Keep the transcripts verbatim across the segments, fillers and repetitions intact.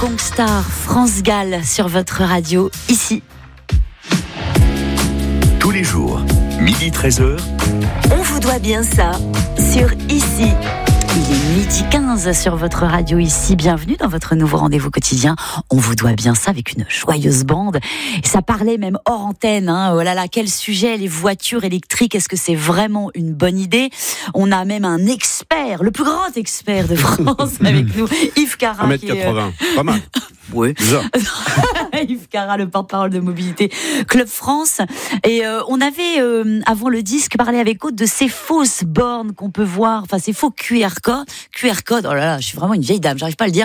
Kongstar, France Gall sur votre radio, ici. Tous les jours, midi treize heures. On vous doit bien ça, sur Ici. Il est midi quinze sur votre radio ici. Bienvenue dans votre nouveau rendez-vous quotidien. On vous doit bien ça avec une joyeuse bande. Et ça parlait même hors antenne. Hein. Oh là là, quel sujet, les voitures électriques. Est-ce que c'est vraiment une bonne idée ? On a même un expert, le plus grand expert de France avec nous, Yves Cara. un mètre quatre-vingts, est... pas mal. Oui. Yves Cara, le porte-parole de Mobilité Club France. Et euh, on avait, euh, avant le disque, parlé avec Aude de ces fausses bornes qu'on peut voir, enfin ces faux Q R codes, Q R codes, oh là là, je suis vraiment une vieille dame, j'arrive pas à le dire,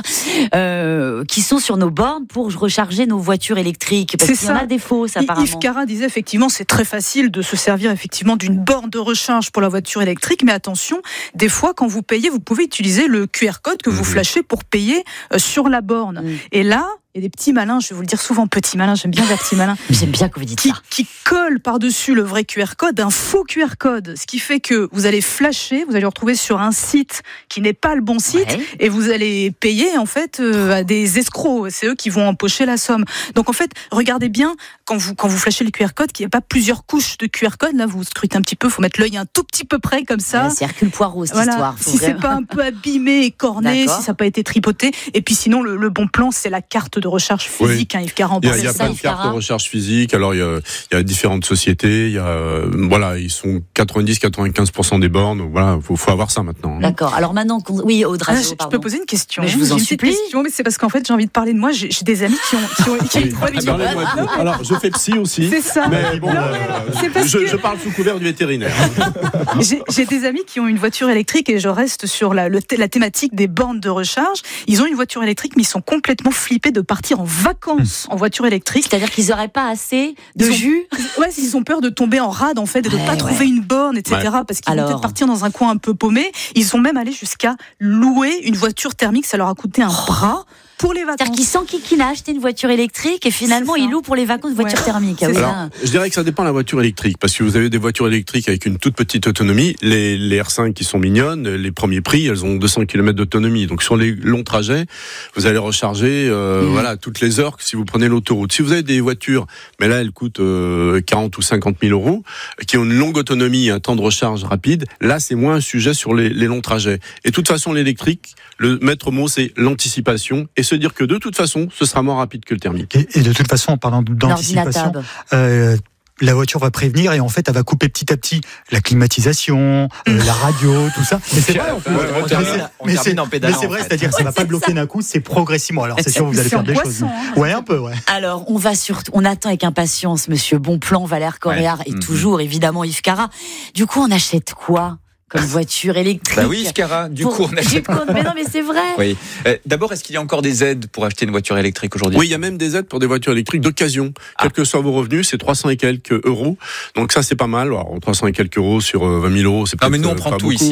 euh, qui sont sur nos bornes pour recharger nos voitures électriques. Parce c'est qu'il y en a des fausses, apparemment. Yves Cara disait effectivement, c'est très facile de se servir effectivement d'une borne de recharge pour la voiture électrique, mais attention, des fois, quand vous payez, vous pouvez utiliser le Q R code que vous flashez pour payer euh, sur la borne. Mmh. Et là, il y a des petits malins, je vais vous le dire souvent, petits malins, j'aime bien les petits malins. J'aime bien que vous dites qui, ça. Qui collent par-dessus le vrai Q R code un faux Q R code. Ce qui fait que vous allez flasher, vous allez vous retrouver sur un site qui n'est pas le bon site, ouais. Et vous allez payer en fait euh, à des escrocs. C'est eux qui vont empocher la somme. Donc en fait, regardez bien quand vous, quand vous flashez le Q R code qu'il n'y a pas plusieurs couches de Q R code. Là, vous scrutez un petit peu, il faut mettre l'œil un tout petit peu près comme ça. Ouais, c'est Hercule Poirot cette voilà. histoire. Si c'est pas un peu abîmé et corné, D'accord. si ça n'a pas été tripoté. Et puis sinon, le, le bon plan, c'est la carte de recharge physique. Oui. Hein, Yves Cara en il y a, il y a ça, plein de cartes de recharge physique. Alors il y a, il y a différentes sociétés. Il y a, euh, voilà, ils sont quatre-vingt-dix à quatre-vingt-quinze pour cent des bornes. Voilà, faut, faut avoir ça maintenant. D'accord. Alors maintenant, oui, Audrey, ah, je, je peux poser une question. Mais je vous en j'ai supplie. Une question, mais c'est parce qu'en fait, j'ai envie de parler de moi. J'ai, j'ai des amis qui ont, qui ont, qui ont oui. une voiture. Ah, ben, alors, je fais psy aussi. C'est ça. Mais bon, non, euh, c'est parce je, que... je parle sous couvert du vétérinaire. j'ai, j'ai des amis qui ont une voiture électrique et je reste sur la, le, la thématique des bornes de recharge. Ils ont une voiture électrique, mais ils sont complètement flippés de partir en vacances en voiture électrique. C'est-à-dire qu'ils n'auraient pas assez de ils jus. Ont, ouais, ils ont peur de tomber en rade en fait et de ne ouais, pas ouais. trouver une borne, et cetera. Ouais. Parce qu'ils Alors... vont peut-être partir dans un coin un peu paumé. Ils sont même allés jusqu'à louer une voiture thermique. Ça leur a coûté un oh. bras. Pour les vacances. C'est-à-dire qu'ils s'enquiquinent à acheter une voiture électrique et finalement ils louent pour les vacances une voiture ouais. thermique. Ah oui, Alors, je dirais que ça dépend de la voiture électrique parce que vous avez des voitures électriques avec une toute petite autonomie. Les, les R cinq qui sont mignonnes, les premiers prix, elles ont deux cents kilomètres d'autonomie. Donc sur les longs trajets, vous allez recharger euh, mmh. voilà, toutes les heures si vous prenez l'autoroute. Si vous avez des voitures, mais là elles coûtent euh, quarante ou cinquante mille euros, qui ont une longue autonomie et un temps de recharge rapide, là c'est moins un sujet sur les, les longs trajets. Et de toute façon l'électrique, le maître mot c'est l'anticipation et se dire que de toute façon, ce sera moins rapide que le thermique. Et, et de toute façon, en parlant d'anticipation, euh, la voiture va prévenir et en fait, elle va couper petit à petit la climatisation, euh, la radio, tout ça. Mais c'est vrai, on, peut, on, on termine, on mais, c'est, en pédalant, mais c'est vrai, en fait. C'est-à-dire que ça va pas bloquer d'un coup, c'est progressivement. Alors c'est sûr, vous allez faire des choses. Hein, ouais, un peu, ouais. Alors, on va surtout, on attend avec impatience Monsieur Bonplan, Valère Coréard ouais. et mmh. toujours évidemment Yves Cara. Du coup, on achète quoi comme voiture électrique? Bah oui, Yves Cara, du pour... coup on achète. Mais non, mais c'est vrai. Oui. Euh, d'abord, est-ce qu'il y a encore des aides pour acheter une voiture électrique aujourd'hui? Oui, il y a même des aides pour des voitures électriques d'occasion. Ah. Quels que soient vos revenus, c'est trois cents et quelques euros. Donc ça, c'est pas mal. Alors, trois cents et quelques euros sur vingt mille euros, c'est pas. Non, mais nous on prend tout beaucoup. ici.